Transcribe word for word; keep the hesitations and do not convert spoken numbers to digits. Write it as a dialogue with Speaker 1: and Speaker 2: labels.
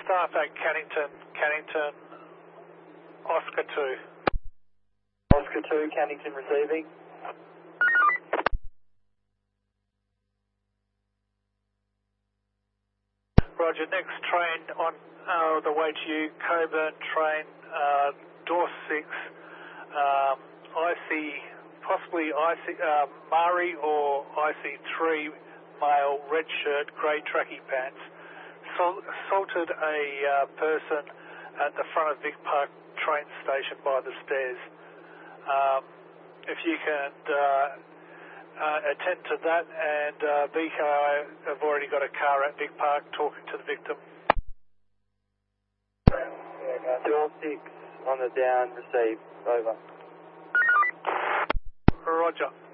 Speaker 1: staff at Cannington, Cannington, Oscar two.
Speaker 2: Oscar two, Cannington receiving.
Speaker 1: Roger, next train on uh, the way to you, Coburn train, uh, door six, um, I C, possibly I C, uh, Murray or I C three, male, red shirt, grey tracky pants, Sol- assaulted a uh, person at the front of Vic Park train station by the stairs. Um, if you can uh, uh, attend to that, and uh, B K I have already got a car at Vic Park talking to the victim.
Speaker 2: Door six on the down, receive, over.
Speaker 1: Roger.